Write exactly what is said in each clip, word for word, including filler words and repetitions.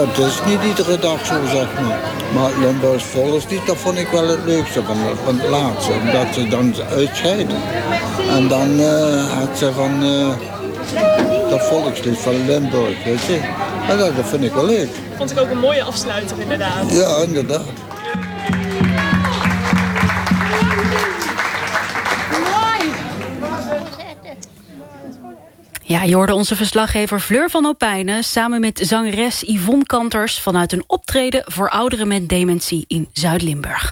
het is niet iedere dag zo, zeg maar. Maar Limburgs Volkslied, dat vond ik wel het leukste van, van het laatste. Omdat ze dan uitscheiden. En dan uh, had ze van uh, dat volkslied van Limburg, weet je. En dat, dat vind ik wel leuk. Vond ik ook een mooie afsluiter, inderdaad. Ja, inderdaad. Ja, je hoorde onze verslaggever Fleur van Opijnen samen met zangeres Yvonne Kanters vanuit een optreden voor ouderen met dementie in Zuid-Limburg.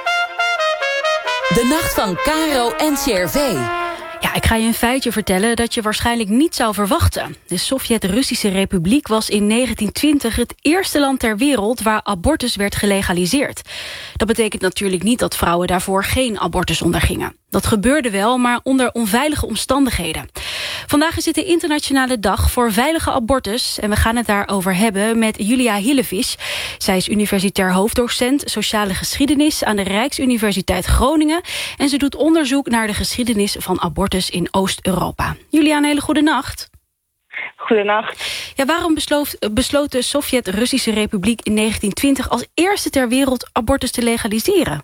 De nacht van Caro en C R V. Ja, ik ga je een feitje vertellen dat je waarschijnlijk niet zou verwachten. De Sovjet-Russische Republiek was in negentien twintig het eerste land ter wereld waar abortus werd gelegaliseerd. Dat betekent natuurlijk niet dat vrouwen daarvoor geen abortus ondergingen. Dat gebeurde wel, maar onder onveilige omstandigheden. Vandaag is het de internationale dag voor veilige abortus en we gaan het daarover hebben met Julia Hillevis. Zij is universitair hoofddocent sociale geschiedenis aan de Rijksuniversiteit Groningen en ze doet onderzoek naar de geschiedenis van abortus in Oost-Europa. Julia, een hele goede nacht. Goedenacht. Ja, waarom besloot, besloot de Sovjet-Russische Republiek in negentien twintig als eerste ter wereld abortus te legaliseren?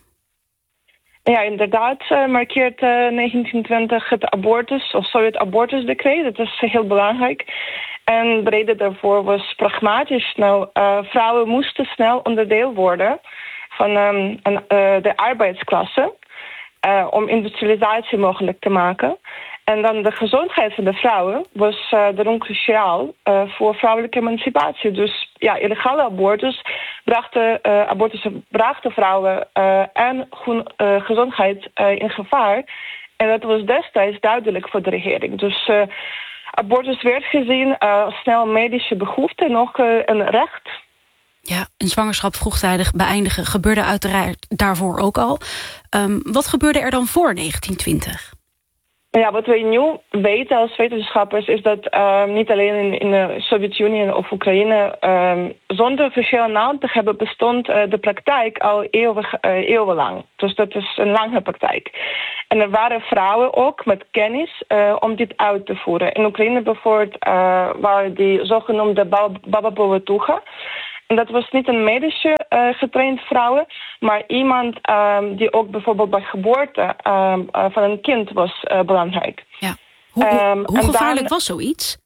Ja, inderdaad uh, markeert uh, negentien twintig het abortus, of Sovjet-abortusdecreet. Dat is heel belangrijk. En de reden daarvoor was pragmatisch. Nou, uh, vrouwen moesten snel onderdeel worden van um, een, uh, de arbeidsklasse uh, om industrialisatie mogelijk te maken. En dan de gezondheid van de vrouwen was uh, daarom cruciaal uh, voor vrouwelijke emancipatie. Dus ja, illegale abortus brachten, uh, abortus brachten vrouwen uh, en groen, uh, gezondheid uh, in gevaar. En dat was destijds duidelijk voor de regering. Dus uh, abortus werd gezien uh, als snel medische behoefte en ook uh, een recht. Ja, een zwangerschap vroegtijdig beëindigen gebeurde uiteraard daarvoor ook al. Um, wat gebeurde er dan voor negentien twintig? Ja, wat we nu weten als wetenschappers is dat uh, niet alleen in, in de Sovjet-Unie of Oekraïne uh, zonder officieel naam te hebben bestond uh, de praktijk al eeuwig, uh, eeuwenlang. Dus dat is een lange praktijk. En er waren vrouwen ook met kennis uh, om dit uit te voeren. In Oekraïne bijvoorbeeld uh, waren die zogenoemde baba-povitucha. En dat was niet een medische uh, getraind vrouw, maar iemand um, die ook bijvoorbeeld bij geboorte um, uh, van een kind was uh, belangrijk. Ja. Hoe, um, hoe gevaarlijk dan, was zoiets?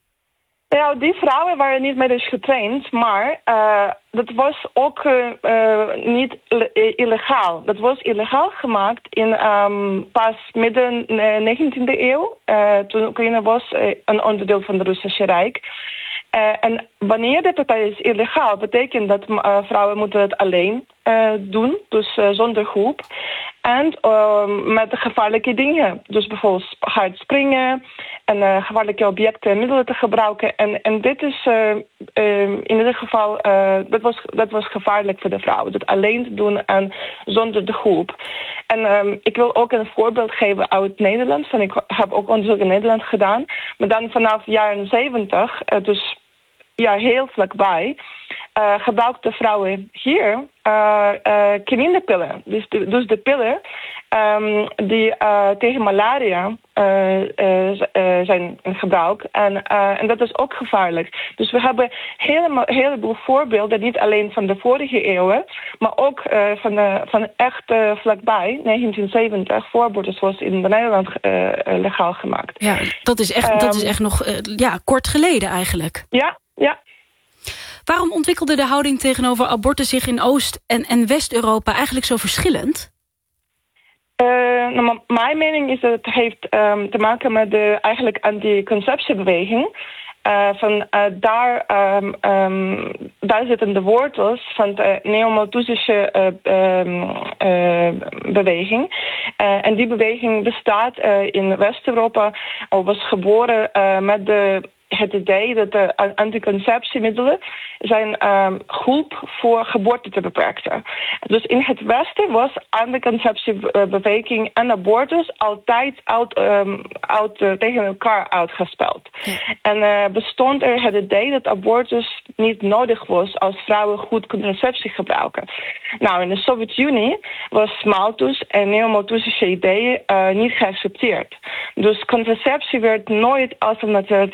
Ja, die vrouwen waren niet medisch getraind, maar uh, dat was ook uh, uh, niet illegaal. Dat was illegaal gemaakt in um, pas midden negentiende eeuw, uh, toen Oekraïne was uh, een onderdeel van het Russische Rijk. Uh, en wanneer de partij is illegaal, betekent dat uh, vrouwen moeten het alleen uh, doen, dus uh, zonder groep. En uh, met gevaarlijke dingen, dus bijvoorbeeld hard springen en uh, gevaarlijke objecten en middelen te gebruiken. En, en dit is uh, uh, in ieder geval, uh, dat, was, dat was gevaarlijk voor de vrouwen, dat alleen te doen en zonder de groep. En um, ik wil ook een voorbeeld geven uit Nederland, van ik heb ook onderzoek in Nederland gedaan, maar dan vanaf de jaren zeventig, uh, dus ja, heel vlakbij, uh, gebruikten vrouwen hier uh, uh, kinderpillen. Dus de, dus de pillen um, die uh, tegen malaria uh, uh, uh, zijn in gebruik. En, uh, en dat is ook gevaarlijk. Dus we hebben een heleboel voorbeelden, niet alleen van de vorige eeuwen, maar ook uh, van, de, van echt uh, vlakbij, negentien zeventig, voor abortus was in Nederland uh, legaal gemaakt. Ja, dat is echt, um, dat is echt nog uh, ja, kort geleden eigenlijk. Ja. Ja. Waarom ontwikkelde de houding tegenover abortus zich in Oost- en, en West-Europa eigenlijk zo verschillend? Uh, nou, mijn mening is dat het heeft um, te maken met de eigenlijk anticonceptiebeweging. Uh, van uh, daar, um, um, daar zitten de wortels van de neo-Malthusische uh, um, uh, beweging. Uh, en die beweging bestaat uh, in West-Europa, of was geboren uh, met de het idee dat de anticonceptiemiddelen zijn um, goed voor geboorte te beperken. Dus in het Westen was anticonceptiebeweging en abortus altijd uit, um, uit, uh, tegen elkaar uitgespeeld. Ja. En uh, bestond er het idee dat abortus niet nodig was als vrouwen goed contraceptie gebruiken. Nou, in de Sovjet-Unie was Malthus en neo-Malthusische ideeën uh, niet geaccepteerd. Dus contraceptie werd nooit als een alternatief gezien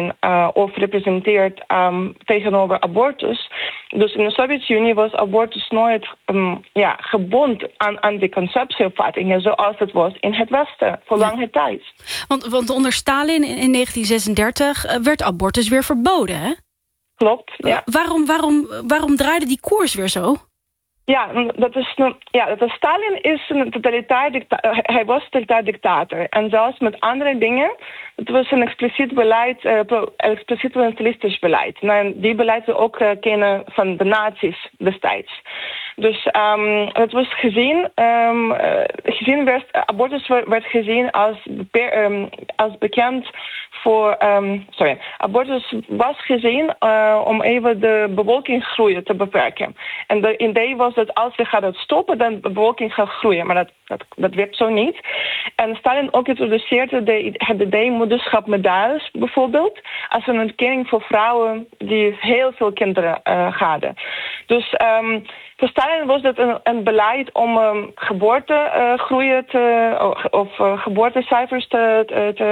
gezien uh, of representeerd um, tegenover abortus. Dus in de Sovjet-Unie was abortus nooit um, ja, gebonden aan, aan die conceptieopvattingen zoals het was in het Westen voor ja. lange tijd. Want, want onder Stalin in negentien zesendertig werd abortus weer verboden, hè? Klopt, ja. Waarom, waarom, waarom draaide die koers weer zo? Ja, dat is, ja, dat is Stalin is een totalitair dictator. Hij was totalitair dictator. En zelfs met andere dingen. Het was een expliciet beleid, uh, expliciet nationalistisch beleid. En die beleid we ook uh, kennen van de nazi's destijds. Dus um, het was gezien, um, uh, gezien werd, abortus werd gezien als, beper, um, als bekend voor, um, sorry, abortus was gezien uh, om even de bevolkingsgroei te beperken. En het idee was dat als we gaan het stoppen, dan de bevolking gaat groeien. Maar dat, dat, dat werkt zo niet. En Stalin ook introduceerde de, het idee moederschap medailles bijvoorbeeld, als een erkenning voor vrouwen die heel veel kinderen uh, hadden. Dus um, voor Stalin was dat een, een beleid om um, geboortegroeien uh, te, of uh, geboortecijfers te,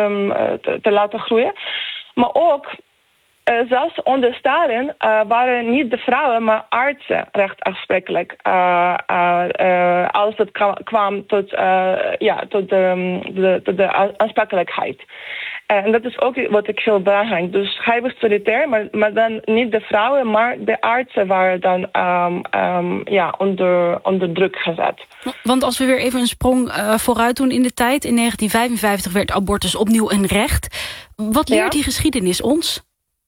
te, te, te laten groeien. Maar ook, uh, zelfs onder Stalin uh, waren niet de vrouwen, maar artsen recht aansprekelijk. Uh, uh, uh, als het kwam tot, uh, ja, tot de, de, de, de aansprekelijkheid. En dat is ook wat ik heel belangrijk. Dus hij was totalitair, maar, maar dan niet de vrouwen, maar de artsen waren dan um, um, ja, onder, onder druk gezet. Want als we weer even een sprong uh, vooruit doen in de tijd. In negentien vijfenvijftig werd abortus opnieuw een recht. Wat leert ja. die geschiedenis ons?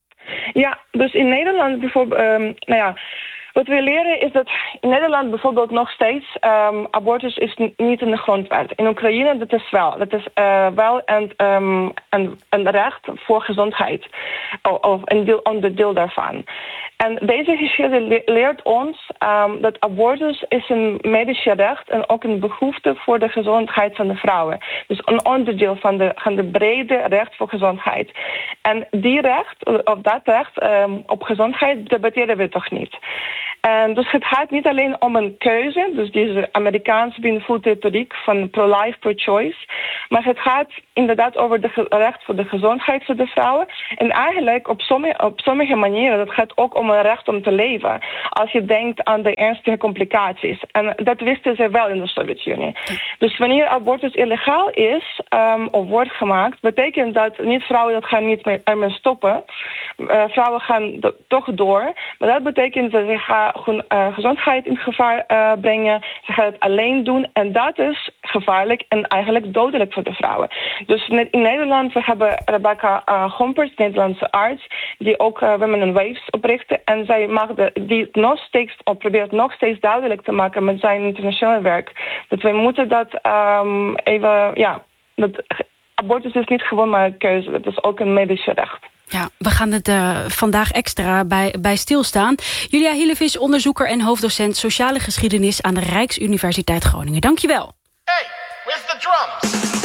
Ja, dus in Nederland bijvoorbeeld, um, nou ja... Wat we leren is dat in Nederland bijvoorbeeld nog steeds um, abortus is n- niet in de grondwet. In Oekraïne dat is wel. Dat is uh, wel een, um, een, een recht voor gezondheid. Of, of een deel, onderdeel daarvan. En deze geschiedenis le- leert ons um, dat abortus is een medische recht en ook een behoefte voor de gezondheid van de vrouwen. Dus een onderdeel van de, van de brede recht voor gezondheid. En die recht, of dat recht um, op gezondheid, debatteren we toch niet. En dus het gaat niet alleen om een keuze, dus deze Amerikaanse beïnvloede retoriek van pro-life, pro-choice, maar het gaat inderdaad over het recht voor de gezondheid van de vrouwen. En eigenlijk op sommige, op sommige manieren, dat gaat ook om een recht om te leven. Als je denkt aan de ernstige complicaties. En dat wisten ze wel in de Sovjet-Unie. Dus wanneer abortus illegaal is, um, of wordt gemaakt, betekent dat niet vrouwen dat gaan niet meer ermee stoppen. Uh, vrouwen gaan do- toch door. Maar dat betekent dat ze gaan hun uh, gezondheid in gevaar uh, brengen. Ze gaan het alleen doen. En dat is gevaarlijk en eigenlijk dodelijk voor de vrouwen. Dus in Nederland, we hebben Rebecca uh, Gompers, Nederlandse arts, die ook uh, Women in Waves oprichtte. En zij mag de, die nog steeds, of probeert nog steeds duidelijk te maken met zijn internationaal werk. Dat wij moeten dat um, even, ja, dat abortus is niet gewoon maar een keuze. Dat is ook een medische recht. Ja, we gaan het uh, vandaag extra bij, bij stilstaan. Julia Hillevis, onderzoeker en hoofddocent sociale geschiedenis aan de Rijksuniversiteit Groningen. Dankjewel. Hey, where's the drums?